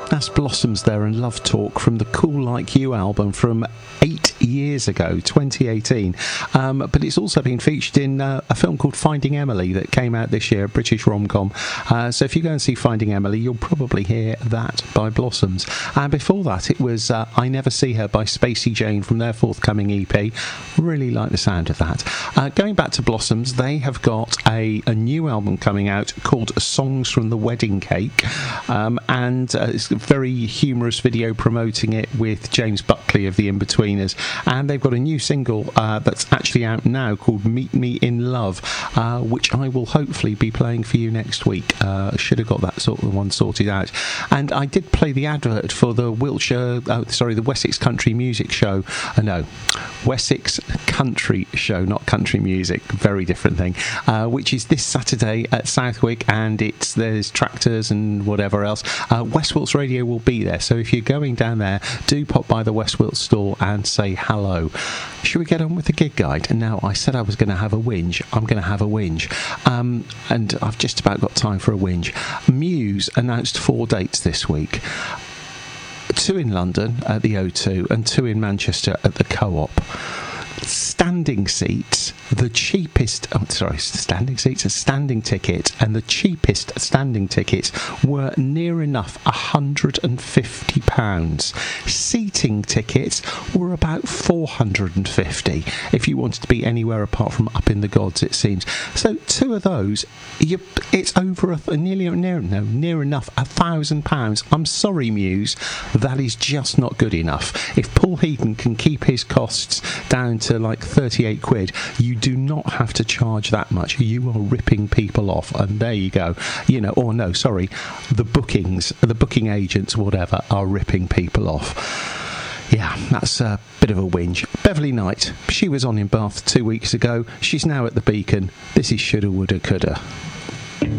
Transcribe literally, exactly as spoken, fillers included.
That's Blossoms there and Love Talk from the Cool Like You album from eight years ago, twenty eighteen. Um, but it's also been featured in uh, a film called Finding Emily that came out this year, a British rom-com. Uh, so if you go and see Finding Emily, you'll probably hear that by Blossoms. And before that, it was uh, I Never See Her by Spacey Jane from their forthcoming E P. Really like the sound of that. Uh, going back to Blossoms, they have got a, a new album coming out called Songs from the Wedding Cake. Um, and uh, it's a very humorous video promoting it with James Buckley of the In-Betweeners. And they've got a new single uh, that's actually out now called Meet Me in Love, uh, which I will hopefully be playing for you next week. Uh, should have got that sort of one sorted out. And I did play the advert for the Wiltshire, oh, sorry, the Wessex Country Music Show. Uh, no, Wessex Country Show, not country music. Very different thing. Uh, which is this Saturday at Southwick, and it's there's tractors and whatever else. Uh, West Wilts Radio will be there, so if you're going down there, do pop by the West Wilts store and say hello. Should we get on with the gig guide? And now, I said I was going to have a whinge. I'm going to have a whinge. Um, and I've just about got time for a whinge. Muse announced four dates this week. Two in London at the O two and two in Manchester at the Co-op. Standing seats, the cheapest, oh, sorry, standing seats, a standing ticket, and the cheapest standing tickets were near enough one hundred fifty pounds. Seating tickets were about four hundred fifty, if you wanted to be anywhere apart from up in the gods, it seems. So two of those, you, it's over a, nearly near, no, near enough a thousand pounds. I'm sorry, Muse, that is just not good enough. If Paul Heaton can keep his costs down to like thirty-eight quid, you do not have to charge that much. You are ripping people off, and there you go. You know, or no, sorry, the bookings, the booking agents, whatever, are ripping people off. Yeah, that's a bit of a whinge. Beverly Knight, she was on in Bath two weeks ago. She's now at the Beacon. This is Shoulda, Woulda, Coulda.